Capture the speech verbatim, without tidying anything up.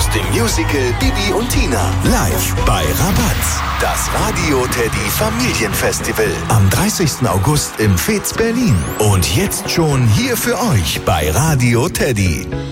dem Musical Bibi und Tina. Live bei Rabatz. Das Radio Teddy Familienfestival. Am dreißigsten August im Fez Berlin. Und jetzt schon hier für euch bei Radio Teddy.